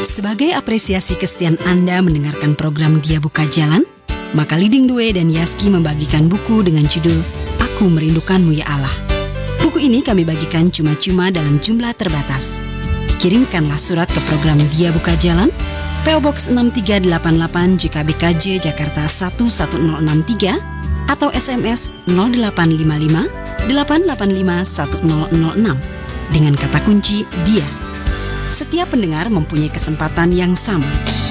Sebagai apresiasi kesetiaan Anda mendengarkan program Dia Buka Jalan, maka Leading the Way dan Yaski membagikan buku dengan judul Aku Merindukanmu Ya Allah. Buku ini kami bagikan cuma-cuma dalam jumlah terbatas. Kirimkanlah surat ke program Dia Buka Jalan, PO Box 6388 JKBKJ Jakarta 11063 atau SMS 0855 885 1006 dengan kata kunci Dia. Setiap pendengar mempunyai kesempatan yang sama.